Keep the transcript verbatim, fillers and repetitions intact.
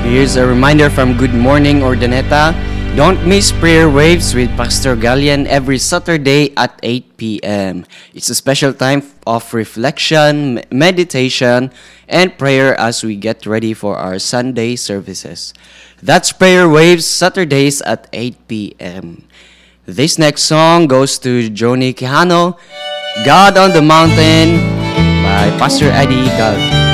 Here's a reminder from Good Morning Ordaneta. Don't miss Prayer Waves with Pastor Galian every Saturday at eight p.m. It's a special time of reflection, meditation, and prayer as we get ready for our Sunday services. That's Prayer Waves Saturdays at eight p.m. This next song goes to Joni Quijano, God on the Mountain by Pastor Eddie Gal.